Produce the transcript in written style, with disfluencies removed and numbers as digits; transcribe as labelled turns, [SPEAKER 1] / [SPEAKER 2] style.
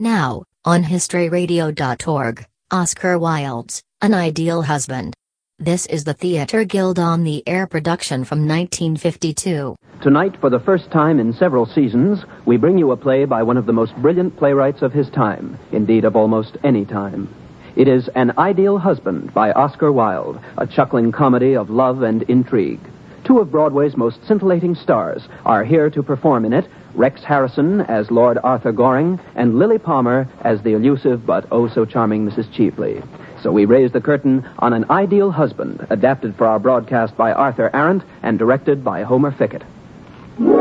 [SPEAKER 1] Now, on historyradio.org, Oscar Wilde's An Ideal Husband. This is the Theatre Guild on the Air production from 1952.
[SPEAKER 2] Tonight, for the first time in several seasons, we bring you a play by one of the most brilliant playwrights of his time, indeed of almost any time. It is An Ideal Husband by Oscar Wilde, a chuckling comedy of love and intrigue. Two of Broadway's most scintillating stars are here to perform in it, Rex Harrison as Lord Arthur Goring and Lily Palmer as the elusive but oh-so-charming Mrs. Cheveley. So we raise the curtain on An Ideal Husband, adapted for our broadcast by Arthur Arendt and directed by Homer Fickett.